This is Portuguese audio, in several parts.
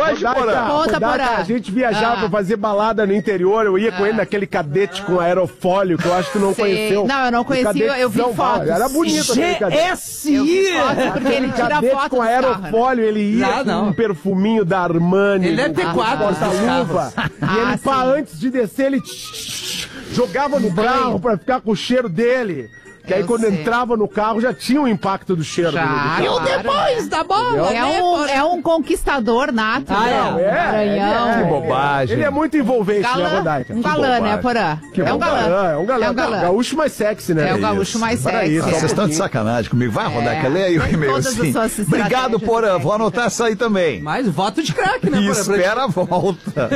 hoje, Porã. Conta, Porã. A gente viajava pra fazer balada no interior, eu ia com ele naquele cadete com aerofólio, que eu acho que tu não conheceu. Não, eu não conhecia, eu vi fotos. Era bonito aquele cadete. GSI! Porque ele tira Cadete foto com aerofólio, ele ia com um perfuminho da Armani. Ele é T4 porta-luva. E ele, antes de descer, ele jogava no carro pra ficar com o cheiro dele. Que aí quando entrava no carro já tinha o impacto do cheiro dele. E o depois da bola, é um conquistador nato. Que bobagem. Ele é muito envolvente, né, Rodaica? Um galã, né, Porã? É um galã. É um galã. Gaúcho mais sexy, né? É o gaúcho mais sexy. Vocês estão de sacanagem comigo. Vai, Rodaica, lê aí o e-mail sim. Obrigado, Porã. Vou anotar essa aí também. Mas voto de craque, né, Porã? Espera a volta.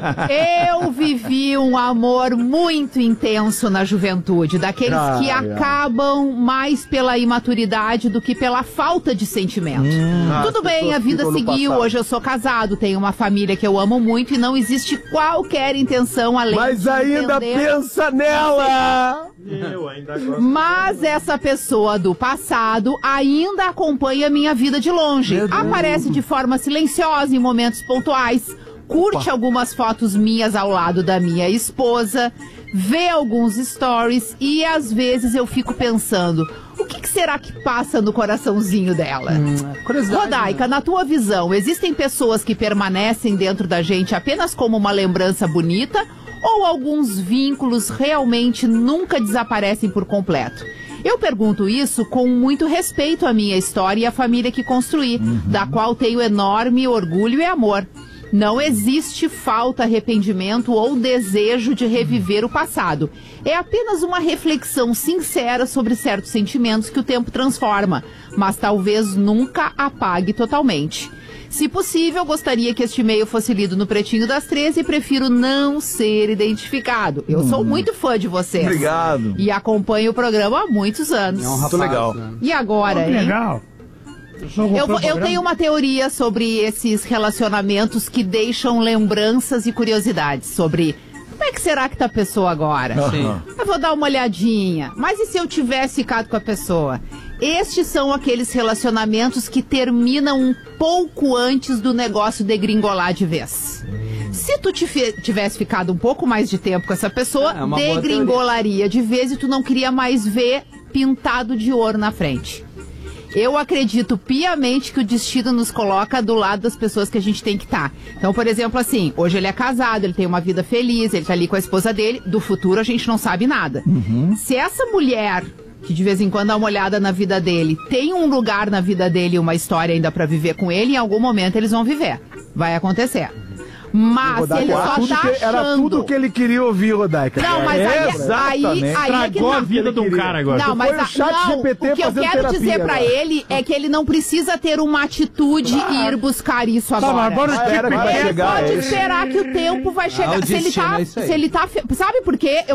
Eu vivi um amor muito intenso na juventude, daqueles que acabam mais pela imaturidade do que pela falta de sentimento. Tudo bem, a vida seguiu, hoje eu sou casado, tenho uma família que eu amo muito e não existe qualquer intenção além Mas ainda pensa nela! Eu ainda gosto. Mas essa pessoa do passado ainda acompanha minha vida de longe. Aparece de forma silenciosa em momentos pontuais, curte algumas fotos minhas ao lado da minha esposa, vê alguns stories e às vezes eu fico pensando, o que será que passa no coraçãozinho dela? Rodaica, na tua visão, existem pessoas que permanecem dentro da gente apenas como uma lembrança bonita ou alguns vínculos realmente nunca desaparecem por completo? Eu pergunto isso com muito respeito à minha história e à família que construí, da qual tenho enorme orgulho e amor. Não existe falta, arrependimento ou desejo de reviver o passado. É apenas uma reflexão sincera sobre certos sentimentos que o tempo transforma, mas talvez nunca apague totalmente. Se possível, gostaria que este e-mail fosse lido no Pretinho das 13 e prefiro não ser identificado. Eu sou muito fã de vocês. Obrigado. E acompanho o programa há muitos anos. É um rapaz, legal. Né? E agora, hein? Legal. Eu tenho uma teoria sobre esses relacionamentos que deixam lembranças e curiosidades sobre como é que será que tá a pessoa agora? Eu vou dar uma olhadinha. Mas e se eu tivesse ficado com a pessoa? Estes são aqueles relacionamentos que terminam um pouco antes do negócio degringolar de vez. Se tu tivesse ficado um pouco mais de tempo com essa pessoa, degringolaria de vez e tu não queria mais ver pintado de ouro na frente. Eu acredito piamente que o destino nos coloca do lado das pessoas que a gente tem que estar. Então, por exemplo, assim, hoje ele é casado, ele tem uma vida feliz, ele tá ali com a esposa dele, do futuro a gente não sabe nada. Se essa mulher, que de vez em quando dá uma olhada na vida dele, tem um lugar na vida dele, uma história ainda pra viver com ele, em algum momento eles vão viver. Vai acontecer. Mas se ele só tá achando... Era tudo que ele queria ouvir, Rodaica. Não, mas aí é que a vida de um cara agora. Não, mas o que eu quero dizer pra ele é que ele não precisa ter uma atitude e ir buscar isso agora. Ele pode esperar que o tempo vai chegar. Se ele tá... Sabe por quê?